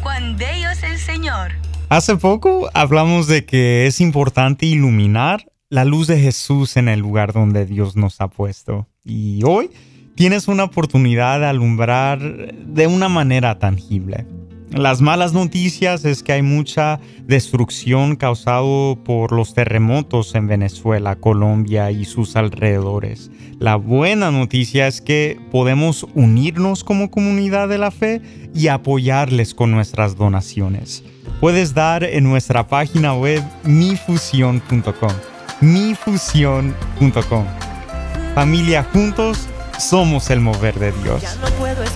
Juan de Dios el Señor. Hace poco hablamos de que es importante iluminar la luz de Jesús en el lugar donde Dios nos ha puesto. Y hoy tienes una oportunidad de alumbrar de una manera tangible. Las malas noticias es que hay mucha destrucción causada por los terremotos en Venezuela, Colombia y sus alrededores. La buena noticia es que podemos unirnos como comunidad de la fe y apoyarles con nuestras donaciones. Puedes dar en nuestra página web mifusión.com. mifusión.com. Familia, juntos somos el mover de Dios.